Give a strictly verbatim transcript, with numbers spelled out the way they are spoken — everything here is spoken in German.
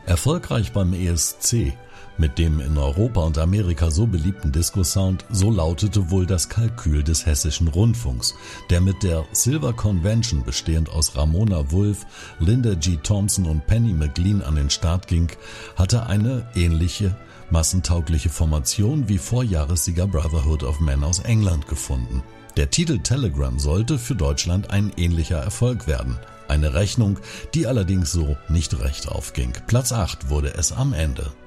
Erfolgreich beim E S C, mit dem in Europa und Amerika so beliebten Disco-Sound, so lautete wohl das Kalkül des Hessischen Rundfunks, der mit der Silver Convention, bestehend aus Ramona Wulff, Linda G. Thompson und Penny McLean, an den Start ging, hatte eine ähnliche, massentaugliche Formation wie Vorjahressieger Brotherhood of Men aus England gefunden. Der Titel Telegram sollte für Deutschland ein ähnlicher Erfolg werden. Eine Rechnung, die allerdings so nicht recht aufging. Platz acht wurde es am Ende.